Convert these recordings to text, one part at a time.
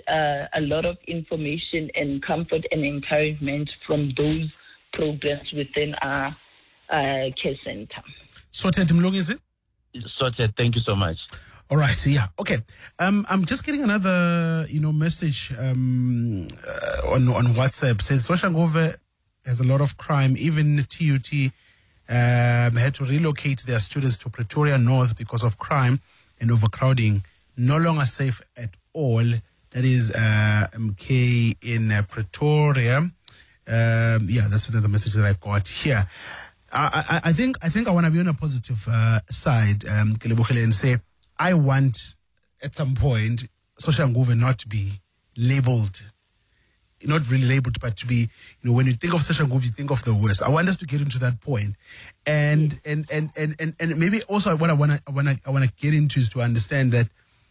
a lot of information and comfort and encouragement from those programs within our care center. Sorted, Mlungisi? Sorted. Thank you so much. All right. Yeah. Okay. I'm just getting another, message on WhatsApp. Says Soshanguve has a lot of crime. Even TUT had to relocate their students to Pretoria North because of crime and overcrowding. No longer safe at all. That is MK in Pretoria. That's another message that I got here. I think I want to be on a positive side, Kelebogile, and say I want at some point Soshanguve not to be labeled, not really labeled, but to be, when you think of Soshanguve, you think of the worst. I want us to get into that point, and maybe also what I want to get into is to understand that,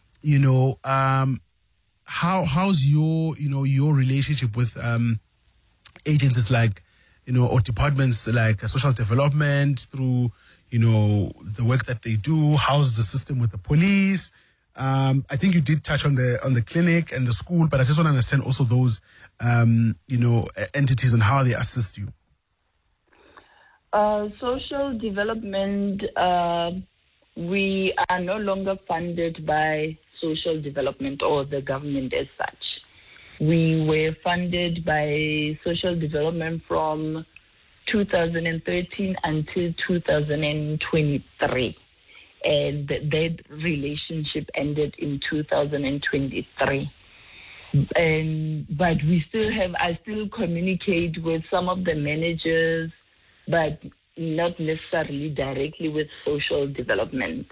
how's your relationship with agencies like, or departments like social development through, the work that they do. How's the system with the police? I think you did touch on the clinic and the school, but I just want to understand also those, entities and how they assist you. Social development, we are no longer funded by social development or the government as such. We were funded by social development from 2013 until 2023. And that relationship ended in 2023. But I still communicate with some of the managers, but not necessarily directly with social development.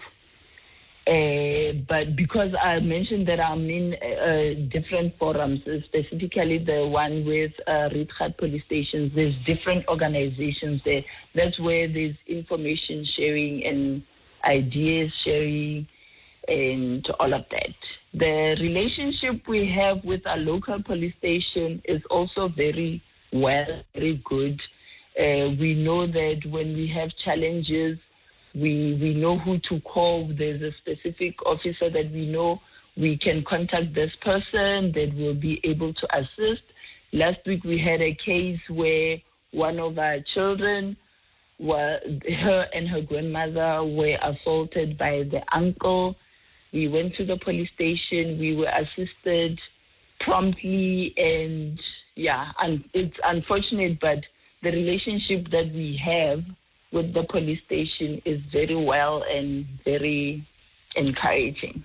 But because I mentioned that I'm in different forums, specifically the one with Rietgat police stations, there's different organizations there. That's where there's information sharing and ideas sharing and all of that. The relationship we have with our local police station is also very good. We know that when we have challenges, we know who to call. There's a specific officer that we know we can contact this person that will be able to assist. Last week we had a case where one of our children, her and her grandmother were assaulted by the uncle. We went to the police station. We were assisted promptly, and it's unfortunate, but the relationship that we have with the police station is very well and very encouraging.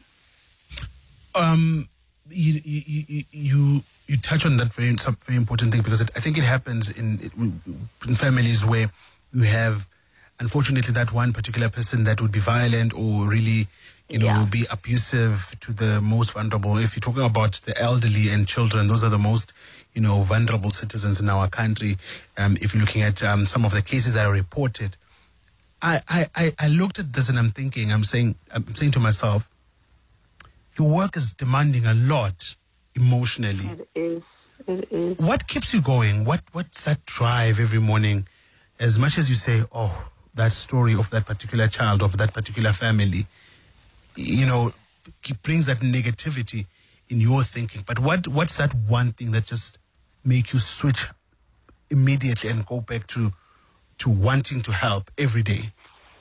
You touch on that very important thing, because I think it happens in families where you have, unfortunately, that one particular person that would be violent or really, be abusive to the most vulnerable. If you're talking about the elderly and children, those are the most, vulnerable citizens in our country. If you're looking at some of the cases that are reported, I looked at this and I'm saying to myself, your work is demanding a lot emotionally. It is. What keeps you going? What's that drive every morning? As much as you say, that story of that particular child, of that particular family, it brings that negativity in your thinking. But what's that one thing that just make you switch immediately and go back to wanting to help every day?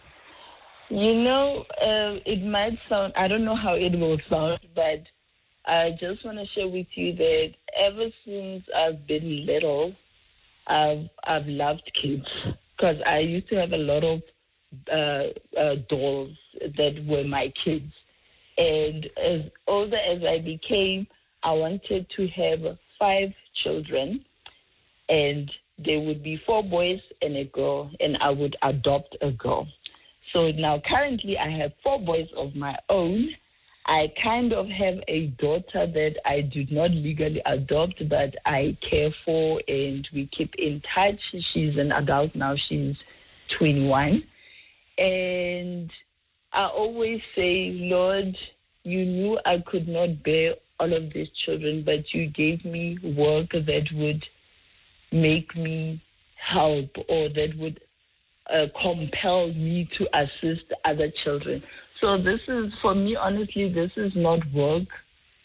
It might sound, I don't know how it will sound, but I just want to share with you that ever since I've been little, I've loved kids, because I used to have a lot of dolls that were my kids. And as older as I became, I wanted to have 5 children, and there would be 4 boys and a girl, and I would adopt a girl. So now currently I have 4 boys of my own. I kind of have a daughter that I did not legally adopt, but I care for, and we keep in touch. She's an adult now. She's 21. And I always say, Lord, you knew I could not bear all of these children, but you gave me work that would make me help, or that would compel me to assist other children. So this is, for me, honestly, this is not work.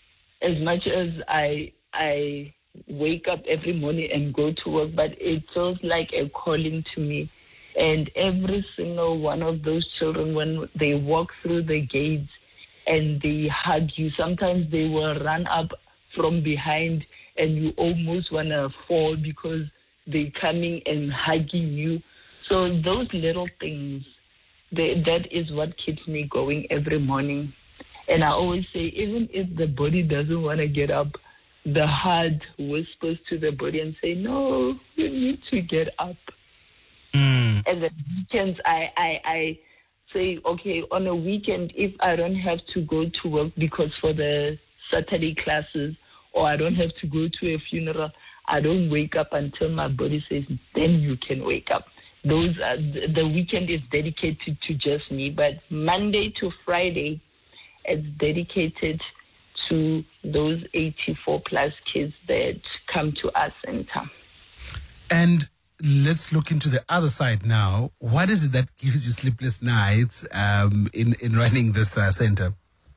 as much as I wake up every morning and go to work, but it feels like a calling to me. And every single one of those children, when they walk through the gates and they hug you, sometimes they will run up from behind and you almost want to fall because they're coming and hugging you. So those little things, that is what keeps me going every morning. And I always say, even if the body doesn't want to get up, the heart whispers to the body and say, no, you need to get up. And the weekends, I say, okay, on a weekend, if I don't have to go to work because for the Saturday classes, or I don't have to go to a funeral, I don't wake up until my body says, then you can wake up. Those are, the weekend is dedicated to just me, but Monday to Friday, it's dedicated to those 84 plus kids that come to our center. And let's look into the other side now. What is it that gives you sleepless nights in running this center?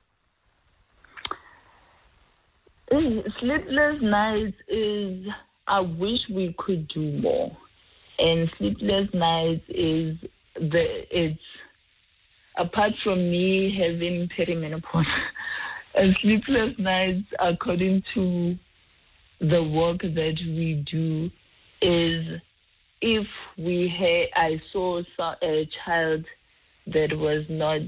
Sleepless nights is, I wish we could do more. And sleepless nights is it's apart from me having perimenopause, and sleepless nights, according to the work that we do, is if I saw a child that was not,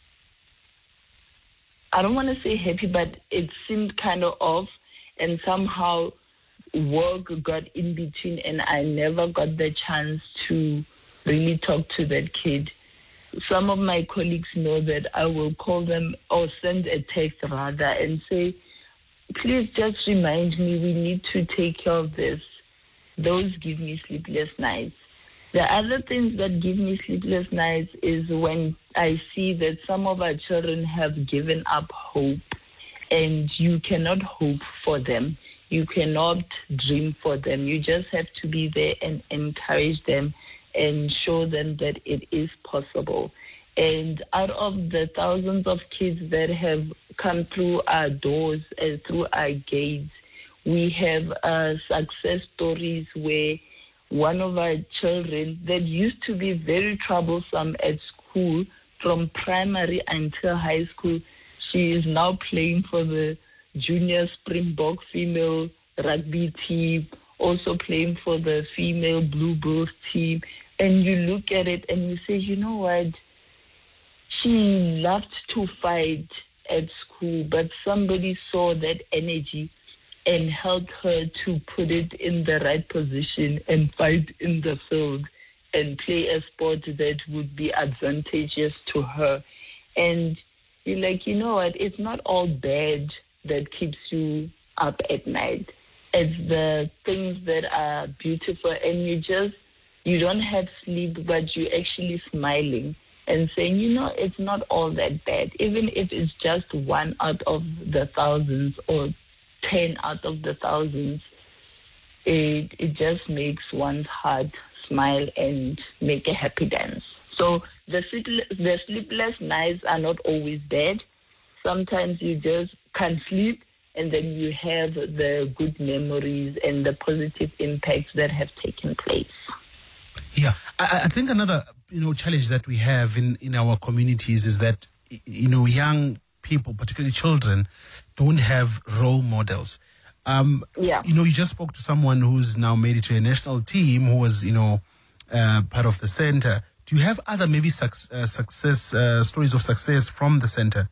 I don't want to say happy, but it seemed kind of off, and somehow work got in between and I never got the chance to really talk to that kid. Some of my colleagues know that I will call them or send a text rather and say, please just remind me we need to take care of this. Those give me sleepless nights. The other things that give me sleepless nights is when I see that some of our children have given up hope, and you cannot hope for them. You cannot dream for them. You just have to be there and encourage them and show them that it is possible. And out of the thousands of kids that have come through our doors and through our gates, we have success stories where one of our children that used to be very troublesome at school, from primary until high school, she is now playing for the Junior Springbok female rugby team, also playing for the female Blue Bulls team. And you look at it and you say, you know what? She loved to fight at school, but somebody saw that energy and helped her to put it in the right position and fight in the field and play a sport that would be advantageous to her. And you're like, you know what? It's not all bad that keeps you up at night. It's the things that are beautiful, and you don't have sleep, but you're actually smiling and saying, you know, it's not all that bad. Even if it's just one out of the thousands or 10 out of the thousands, it just makes one's heart smile and make a happy dance. So the sleepless nights are not always bad. Sometimes you just can't sleep, and then you have the good memories and the positive impacts that have taken place. Yeah, I think another challenge that we have in our communities is that young people, particularly children, don't have role models. You just spoke to someone who's now made it to a national team, who was part of the center. Do you have other maybe success stories of success from the center?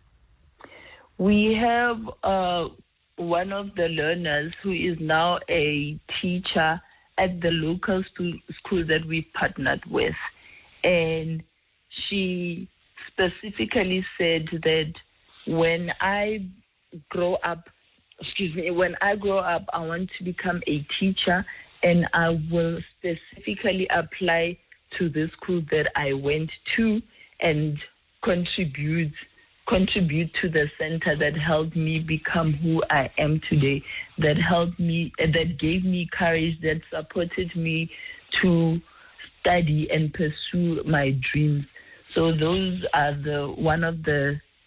We have one of the learners who is now a teacher at the local school that we've partnered with. And she specifically said that when I grow up, I want to become a teacher, and I will specifically apply to the school that I went to and contribute to the center that helped me become who I am today, that helped me, that gave me courage, that supported me to study and pursue my dreams. So those are one of the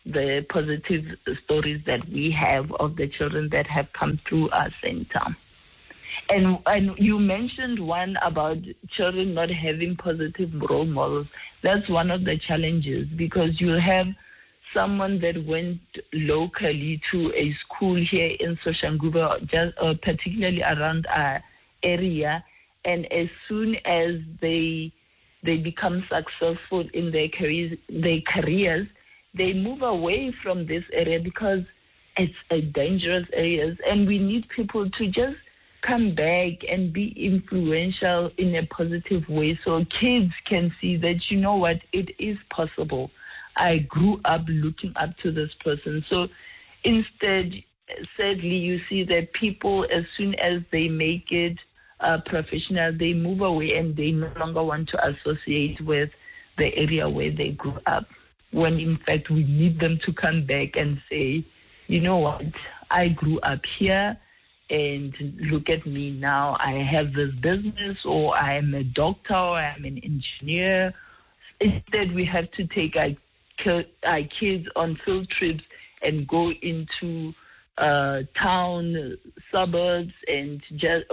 the positive stories that we have of the children that have come through our center. And you mentioned one about children not having positive role models. That's one of the challenges, because you'll have someone that went locally to a school here in Soshanguve, particularly around our area, and as soon as they become successful in their careers, they move away from this area because it's a dangerous area, and we need people to just come back and be influential in a positive way so kids can see that, you know what, it is possible. I grew up looking up to this person. So instead, sadly, you see that people, as soon as they make it professional, they move away and they no longer want to associate with the area where they grew up, when in fact we need them to come back and say, you know what, I grew up here, and look at me now. I have this business, or I am a doctor, or I am an engineer. Instead, we have to take our kids on field trips and go into town, suburbs, and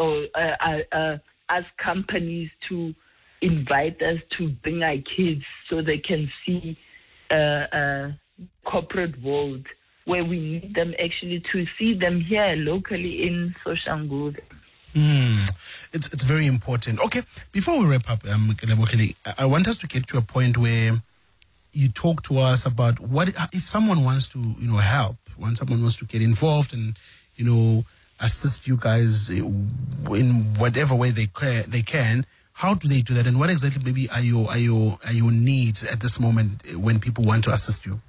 ask companies to invite us to bring our kids so they can see a corporate world, where we need them actually to see them here locally in Soshanguve. It's very important. Okay, before we wrap up, I want us to get to a point where you talk to us about what if someone wants to, help, when someone wants to get involved and, assist you guys in whatever way they can. How do they do that, and what exactly maybe are your needs at this moment when people want to assist you?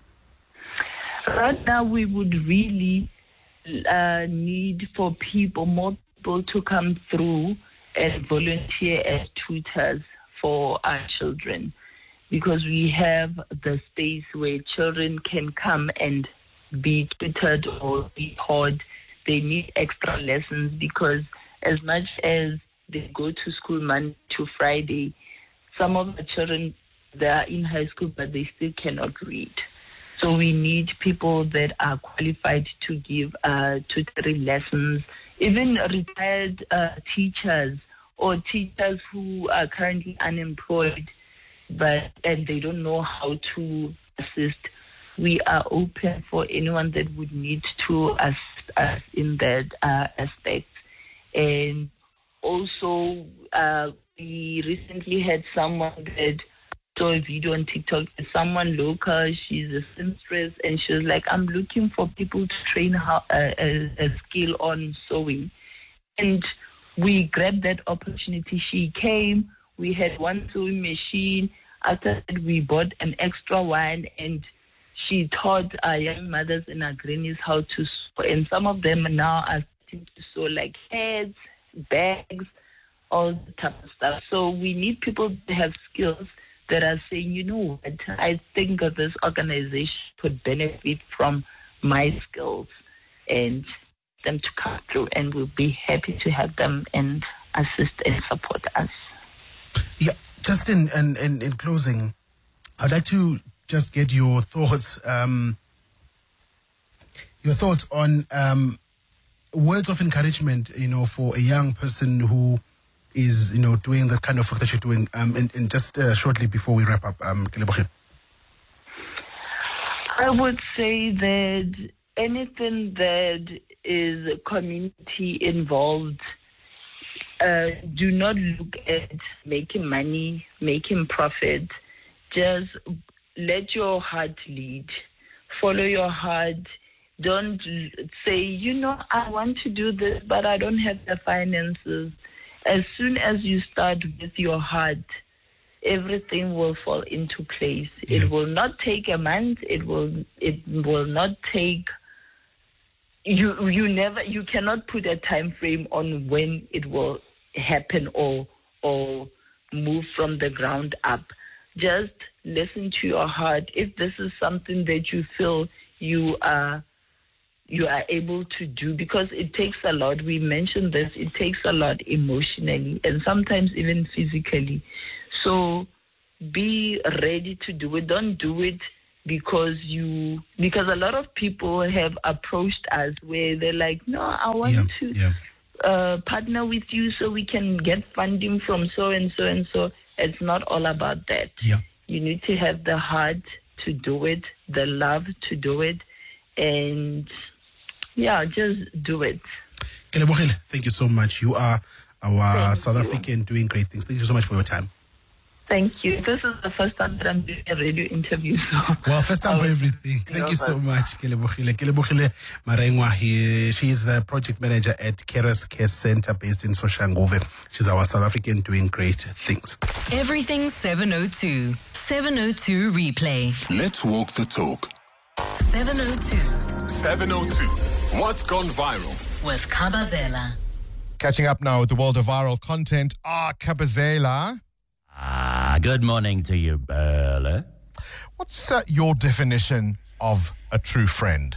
Right now, we would really need for more people to come through and volunteer as tutors for our children, because we have the space where children can come and be tutored or be taught. They need extra lessons, because as much as they go to school Monday to Friday, some of the children, they are in high school, but they still cannot read. So we need people that are qualified to give tutoring lessons, even retired teachers or teachers who are currently unemployed, and they don't know how to assist. We are open for anyone that would need to assist us in that aspect. And also, we recently had someone that saw a video on TikTok, someone local. She's a seamstress, and she was like, I'm looking for people to train a skill on sewing. And we grabbed that opportunity. She came, we had one sewing machine. After that, we bought an extra one, and she taught our young mothers and our grannies how to sew. And some of them now are starting to sew like heads, bags, all the type of stuff. So we need people to have skills that are saying, you know what, I think that this organization could benefit from my skills, and them to come through, and we'll be happy to have them and assist and support us. Yeah, just in closing, I'd like to just get your thoughts on words of encouragement, for a young person who is, doing the kind of work that you're doing, and just shortly before we wrap up, Keleboge. I would say that anything that is community involved, do not look at making money, making profit. Just let your heart lead. Follow your heart. Don't say, I want to do this, but I don't have the finances. As soon as you start with your heart, everything will fall into place. Yeah. It will not take a month. It will not take. You cannot put a time frame on when it will happen or move from the ground up. Just listen to your heart. If this is something that you feel you are able to do, because it takes a lot. We mentioned this. It takes a lot emotionally and sometimes even physically. So be ready to do it. Don't do it because a lot of people have approached us where they're like, no, I want to partner with you so we can get funding from so and so and so. It's not all about that. Yeah. You need to have the heart to do it, the love to do it, and just do it. Kelebogile, thank you so much. You are our South African doing great things. Thank you so much for your time. Thank you. This is the first time that I'm doing a radio interview. So well, first time for everything. Thank you so much, Kelebogile. Kelebogile Marengwa, she is the project manager at Keres Care Center based in Soshanguve. She's our South African doing great things. Everything 702. 702 replay. Let's walk the talk. 702. 702. What's gone viral? With Kabazela. Catching up now with the world of viral content. Kabazela. Good morning to you, Bella. What's your definition of a true friend?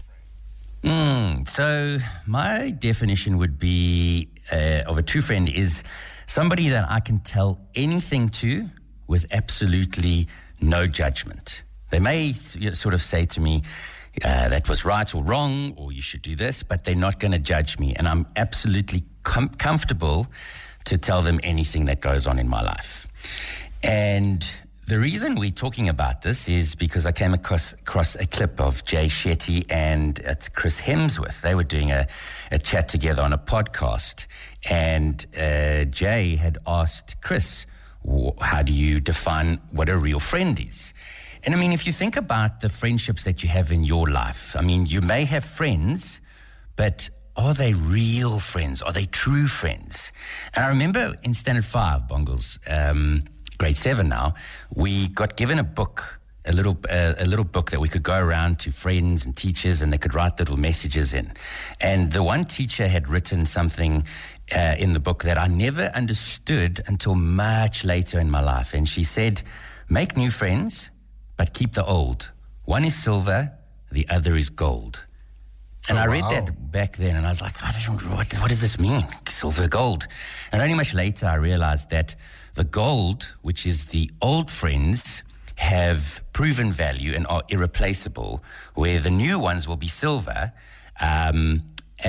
So my definition would be of a true friend is somebody that I can tell anything to with absolutely no judgment. They may sort of say to me, that was right or wrong, or you should do this, but they're not going to judge me. And I'm absolutely comfortable to tell them anything that goes on in my life. And the reason we're talking about this is because I came across a clip of Jay Shetty and Chris Hemsworth. They were doing a chat together on a podcast. And Jay had asked Chris, how do you define what a real friend is? And I mean, if you think about the friendships that you have in your life, I mean, you may have friends, but are they real friends? Are they true friends? And I remember in Standard 5, Bongles, grade 7 now, we got given a book, a little book that we could go around to friends and teachers, and they could write little messages in. And the one teacher had written something in the book that I never understood until much later in my life. And she said, make new friends, but keep the old. One is silver, the other is gold. And I read that back then, and I was like, I don't know, what does this mean? Silver, gold. And only much later I realized that the gold, which is the old friends, have proven value and are irreplaceable, where the new ones will be silver, and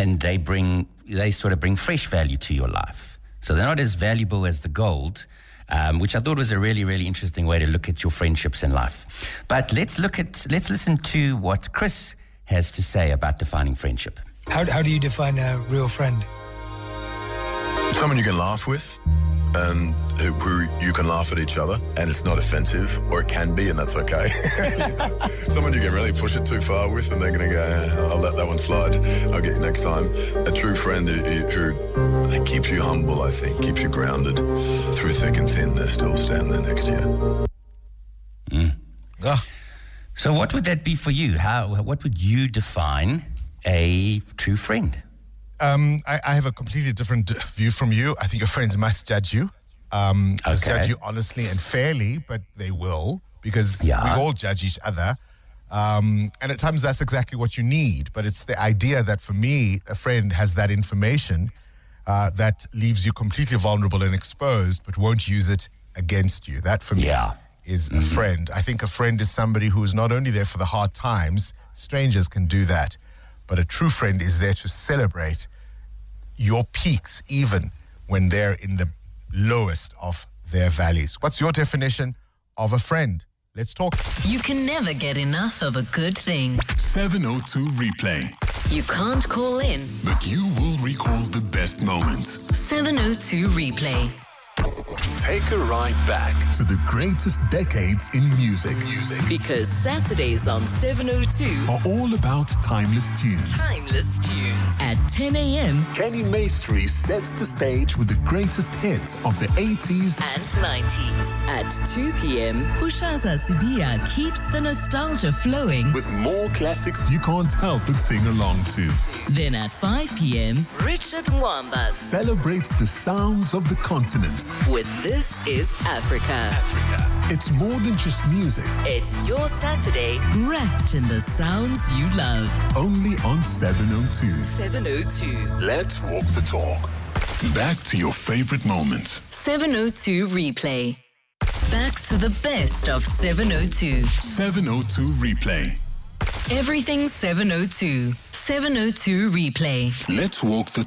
they sort of bring fresh value to your life. So they're not as valuable as the gold, which I thought was a really, really interesting way to look at your friendships in life. But let's listen to what Chris has to say about defining friendship. How do you define a real friend? Someone you can laugh with, and who you can laugh at each other, and it's not offensive, or it can be, and that's okay. Someone you can really push it too far with, and they're going to go, I'll let that one slide, I'll get you next time. A true friend who keeps you humble, I think, keeps you grounded through thick and thin. They're still standing there next to you. So what would that be for you? What would you define a true friend? I have a completely different view from you. I think your friends must judge you. Must judge you honestly and fairly, but they will, because we all judge each other. And at times that's exactly what you need. But it's the idea that, for me, a friend has that information that leaves you completely vulnerable and exposed, but won't use it against you. That, for me, is a friend. I think a friend is somebody who is not only there for the hard times, strangers can do that, but a true friend is there to celebrate your peaks, even when they're in the lowest of their valleys. What's your definition of a friend? Let's talk. You can never get enough of a good thing. 702 replay. You can't call in, but you will recall the best moments. 702 replay. Take a ride back to the greatest decades in music. Because Saturdays on 702 are all about timeless tunes. At 10 a.m., Kenny Maestri sets the stage with the greatest hits of the 80s and 90s. At 2 p.m., Pushaza Sibia keeps the nostalgia flowing with more classics you can't help but sing along to. Then at 5 p.m., Richard Mwamba celebrates the sounds of the continent with This Is Africa. It's more than just music. It's your Saturday wrapped in the sounds you love. Only on 702. 702. Let's walk the talk. Back to your favorite moments. 702 replay. Back to the best of 702. 702 Replay. Everything 702. 702 Replay. Let's walk the